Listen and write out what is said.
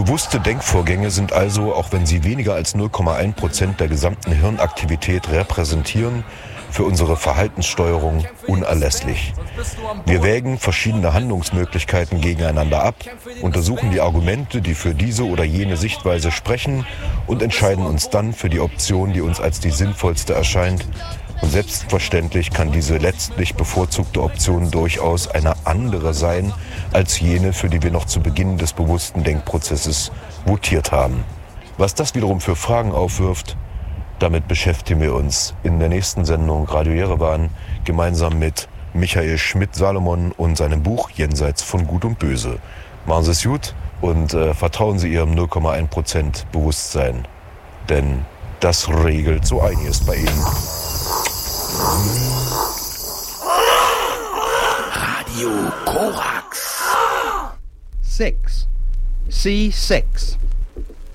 Bewusste Denkvorgänge sind also, auch wenn sie weniger als 0,1% der gesamten Hirnaktivität repräsentieren, für unsere Verhaltenssteuerung unerlässlich. Wir wägen verschiedene Handlungsmöglichkeiten gegeneinander ab, untersuchen die Argumente, die für diese oder jene Sichtweise sprechen und entscheiden uns dann für die Option, die uns als die sinnvollste erscheint. Und selbstverständlich kann diese letztlich bevorzugte Option durchaus eine andere sein als jene, für die wir noch zu Beginn des bewussten Denkprozesses votiert haben. Was das wiederum für Fragen aufwirft, damit beschäftigen wir uns in der nächsten Sendung Radio Jerewan gemeinsam mit Michael Schmidt-Salomon und seinem Buch Jenseits von Gut und Böse. Machen Sie es gut und vertrauen Sie Ihrem 0,1% Bewusstsein, denn das regelt so einiges bei Ihnen. Radio Korax. 6. C6.